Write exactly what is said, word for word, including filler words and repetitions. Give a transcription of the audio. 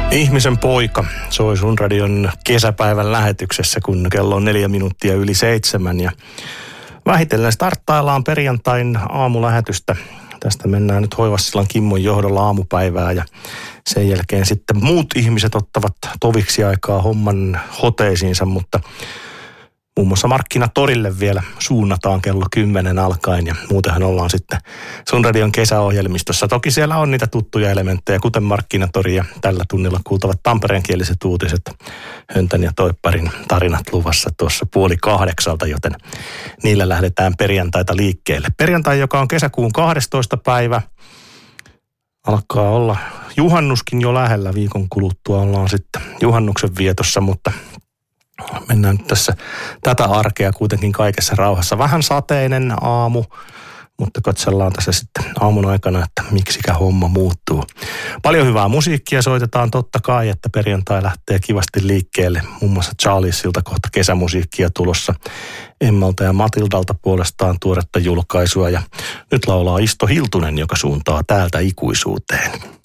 Ihmisen poika soi sun radion kesäpäivän lähetyksessä, kun kello on neljä minuuttia yli seitsemän. Ja vähitellen starttaillaan perjantain aamulähetystä. Tästä mennään nyt Hoivassilan Kimmon johdolla aamupäivää ja sen jälkeen sitten muut ihmiset ottavat toviksi aikaa homman hoteisiinsa, mutta muun muassa Markkinatorille vielä suunnataan kello kymmenen alkaen ja muutenhan ollaan sitten sun radion kesäohjelmistossa. Toki siellä on niitä tuttuja elementtejä, kuten Markkinatori ja tällä tunnilla kuultavat tampereenkieliset uutiset, Höntän ja Toipparin tarinat luvassa tuossa puoli kahdeksalta, joten niillä lähdetään perjantaita liikkeelle. Perjantai, joka on kesäkuun kahdestoista päivä, alkaa olla juhannuskin jo lähellä, viikon kuluttua ollaan sitten juhannuksen vietossa, mutta mennään nyt tässä tätä arkea kuitenkin kaikessa rauhassa. Vähän sateinen aamu, mutta katsellaan tässä sitten aamun aikana, että miksikä homma muuttuu. Paljon hyvää musiikkia soitetaan totta kai, että perjantai lähtee kivasti liikkeelle. Muun muassa Charliesilta kohta kesämusiikkia tulossa. Emmalta ja Matildalta puolestaan tuoretta julkaisua. Ja nyt laulaa Isto Hiltunen, joka suuntaa täältä ikuisuuteen.